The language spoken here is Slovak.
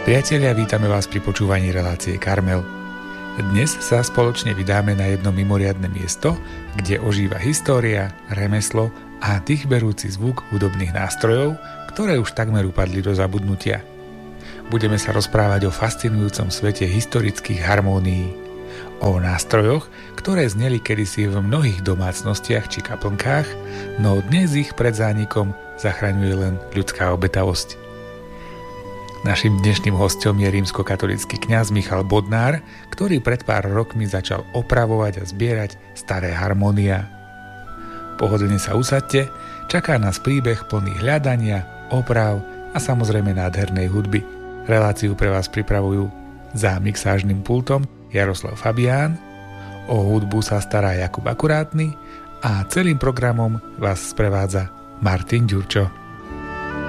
Priatelia, vítame vás pri počúvaní relácie Karmel. Dnes sa spoločne vydáme na jedno mimoriadne miesto, kde ožíva história, remeslo a dýchberúci zvuk hudobných nástrojov, ktoré už takmer upadli do zabudnutia. Budeme sa rozprávať o fascinujúcom svete historických harmónií, o nástrojoch, ktoré zneli kedysi v mnohých domácnostiach či kaplnkách, no dnes ich pred zánikom zachraňuje len ľudská obetavosť. Naším dnešným hosťom je rímskokatolícky kňaz Michal Bodnár, ktorý pred pár rokmi začal opravovať a zbierať staré harmónia. Pohodlne sa usaďte, čaká nás príbeh plný hľadania, oprav a samozrejme nádhernej hudby. Reláciu pre vás pripravujú za mixážnym pultom Jaroslav Fabián, o hudbu sa stará Jakub Akurátny a celým programom vás sprevádza Martin Ďurčo.